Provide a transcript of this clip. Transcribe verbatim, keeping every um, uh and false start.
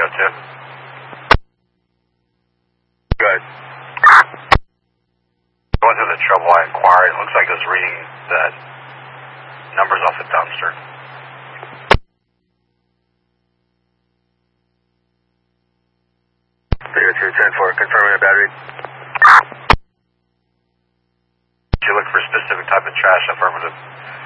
oh two. Good. Going through the trouble I inquired, it looks like it was reading the numbers off the dumpster. three oh two, ten four, confirming the battery. Did you look for a specific type of trash? Affirmative.